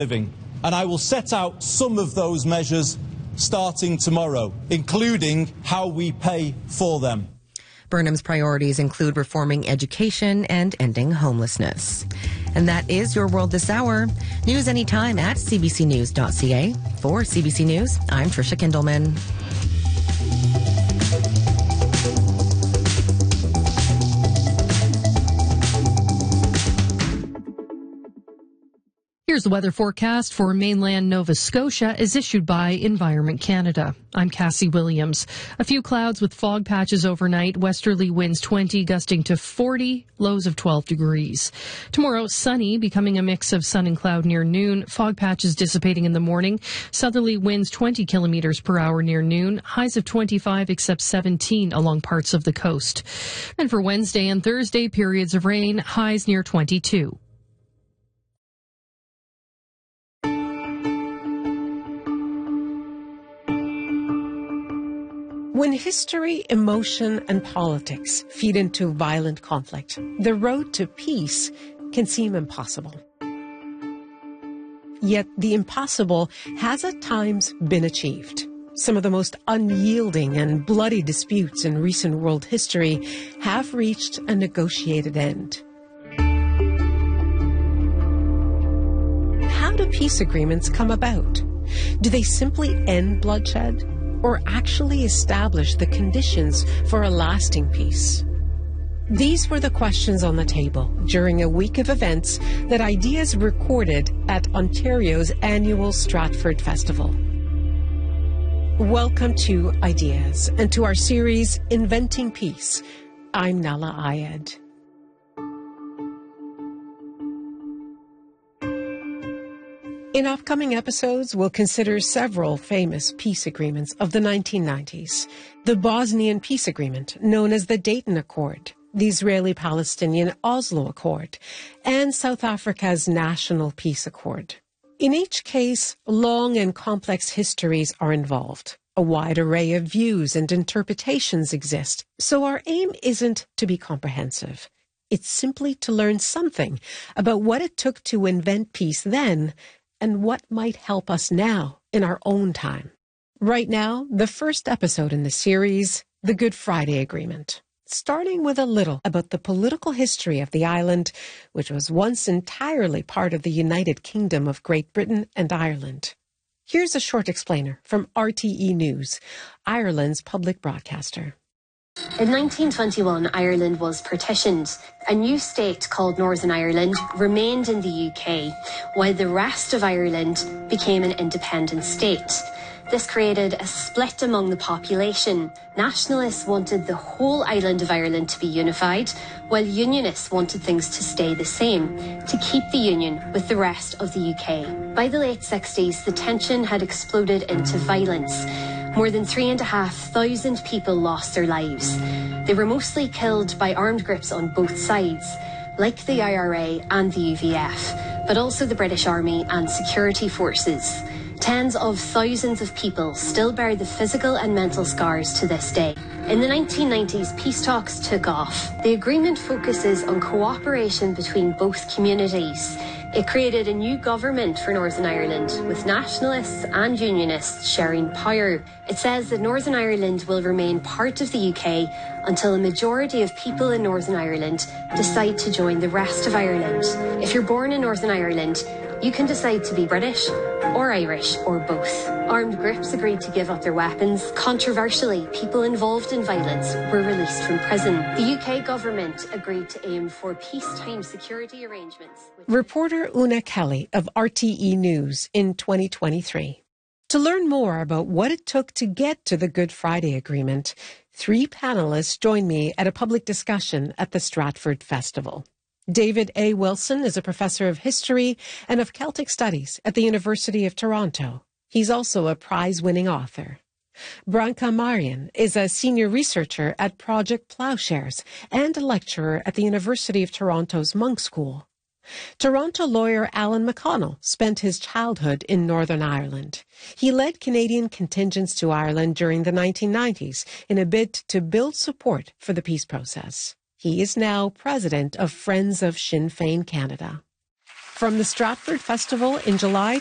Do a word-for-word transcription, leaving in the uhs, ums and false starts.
living. And I will set out some of those measures starting tomorrow, including how we pay for them. Burnham's priorities include reforming education and ending homelessness. And that is your world this hour. News anytime at c b c news dot c a. For C B C News, I'm Tricia Kindleman. Here's the weather forecast for mainland Nova Scotia as issued by Environment Canada. I'm Cassie Williams. A few clouds with fog patches overnight, westerly winds twenty, gusting to forty, lows of twelve degrees. Tomorrow, sunny, becoming a mix of sun and cloud near noon, fog patches dissipating in the morning, southerly winds twenty kilometers per hour near noon, highs of twenty-five except seventeen along parts of the coast. And for Wednesday and Thursday, periods of rain, highs near twenty-two. When history, emotion, and politics feed into violent conflict, the road to peace can seem impossible. Yet the impossible has at times been achieved. Some of the most unyielding and bloody disputes in recent world history have reached a negotiated end. How do peace agreements come about? Do they simply end bloodshed, or actually establish the conditions for a lasting peace? These were the questions on the table during a week of events that Ideas recorded at Ontario's annual Stratford Festival. Welcome to Ideas and to our series, Inventing Peace. I'm Nala Ayed. In upcoming episodes, we'll consider several famous peace agreements of the nineteen nineties. The Bosnian Peace Agreement, known as the Dayton Accord, the Israeli-Palestinian Oslo Accord, and South Africa's National Peace Accord. In each case, long and complex histories are involved. A wide array of views and interpretations exist, so our aim isn't to be comprehensive. It's simply to learn something about what it took to invent peace then, and what might help us now in our own time. Right now, the first episode in the series, the Good Friday Agreement, starting with a little about the political history of the island, which was once entirely part of the United Kingdom of Great Britain and Ireland. Here's a short explainer from R T E News, Ireland's public broadcaster. In nineteen twenty-one, Ireland was partitioned. A new state called Northern Ireland remained in the U K, while the rest of Ireland became an independent state. This created a split among the population. Nationalists wanted the whole island of Ireland to be unified, while Unionists wanted things to stay the same, to keep the union with the rest of the U K. By the late sixties, the tension had exploded into violence. More than three and a half thousand people lost their lives. They were mostly killed by armed groups on both sides, like the I R A and the U V F, but also the British Army and security forces. Tens of thousands of people still bear the physical and mental scars to this day. In the nineteen nineties, peace talks took off. The agreement focuses on cooperation between both communities. It created a new government for Northern Ireland, with nationalists and unionists sharing power. It says that Northern Ireland will remain part of the U K until a majority of people in Northern Ireland decide to join the rest of Ireland. If you're born in Northern Ireland, you can decide to be British or Irish or both. Armed groups agreed to give up their weapons. Controversially, people involved in violence were released from prison. The U K government agreed to aim for peacetime security arrangements. Reporter Una Kelly of R T E News in twenty twenty-three. To learn more about what it took to get to the Good Friday Agreement, three panelists join me at a public discussion at the Stratford Festival. David A. Wilson is a professor of history and of Celtic studies at the University of Toronto. He's also a prize-winning author. Branka Marian is a senior researcher at Project Ploughshares and a lecturer at the University of Toronto's Monk School. Toronto lawyer Alan McConnell spent his childhood in Northern Ireland. He led Canadian contingents to Ireland during the nineteen nineties in a bid to build support for the peace process. He is now president of Friends of Sinn Féin Canada. From the Stratford Festival in July